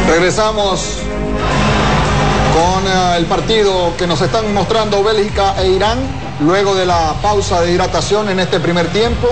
Regresamos con el partido que nos están mostrando Bélgica e Irán luego de la pausa de hidratación en este primer tiempo.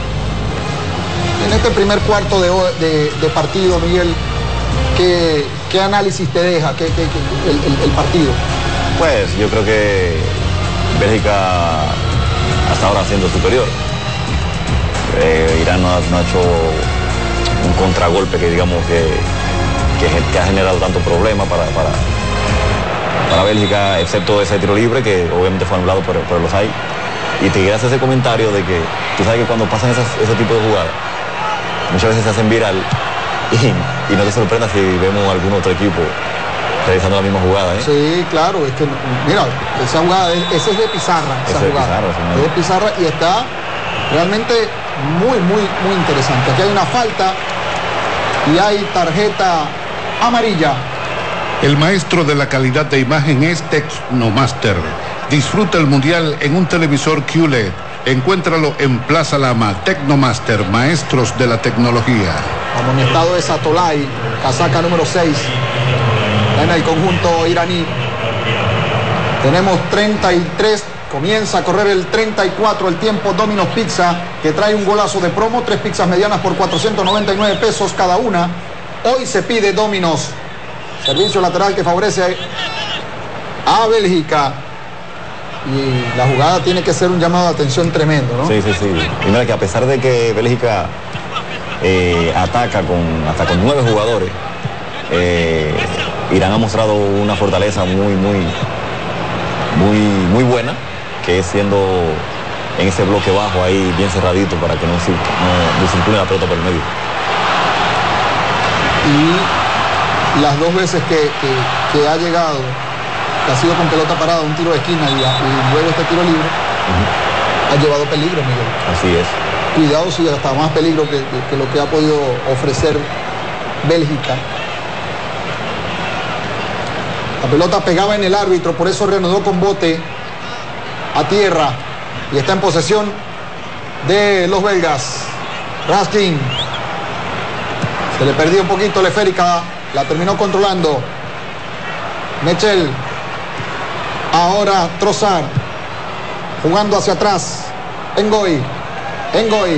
En este primer cuarto de partido, Miguel, ¿qué análisis te deja el partido? Pues yo creo que Bélgica hasta ahora siendo superior. Irán no ha hecho un contragolpe que digamos que ha generado tanto problema para Bélgica, excepto ese tiro libre que obviamente fue anulado por el offside. Y te quería hacer ese comentario de que tú sabes que cuando pasan ese tipo de jugadas muchas veces se hacen viral y no te sorprenda si vemos algún otro equipo realizando la misma jugada, ¿eh? Sí, claro, es que mira, esa jugada, esa es de Pizarra, esa jugada. Es de Pizarra y está realmente muy interesante. Aquí hay una falta y hay tarjeta amarilla. El maestro de la calidad de imagen es Tecnomaster. Disfruta el mundial en un televisor QLED. Encuéntralo en Plaza Lama. Tecnomaster, maestros de la tecnología. Amonestado es Atolay, casaca número 6 en el conjunto iraní. Tenemos 33, comienza a correr el 34, el tiempo. Domino's Pizza, que trae un golazo de promo, 3 pizzas medianas por 499 pesos cada una. Hoy se pide Domino's. Servicio lateral que favorece a Bélgica. Y la jugada tiene que ser un llamado de atención tremendo, ¿no? Sí. Y mira que a pesar de que Bélgica ataca hasta con 9 jugadores, Irán ha mostrado una fortaleza muy buena, que es siendo en ese bloque bajo ahí bien cerradito para que no circule la pelota por el medio. Y las 2 veces que ha llegado, que ha sido con pelota parada, un tiro de esquina y luego este tiro libre, ha llevado peligro, Miguel. Así es. Cuidado si hasta más peligro que lo que ha podido ofrecer Bélgica. La pelota pegaba en el árbitro, por eso reanudó con bote a tierra y está en posesión de los belgas. Raskin se le perdió un poquito la esférica, la terminó controlando Mechel. Ahora Trossard jugando hacia atrás. Ngoy